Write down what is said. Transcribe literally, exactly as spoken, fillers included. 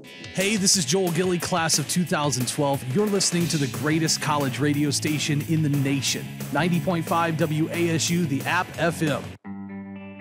Hey, this is Joel Gilly, class of two thousand twelve. You're listening to the greatest college radio station in the nation. ninety point five W A S U, the App F M.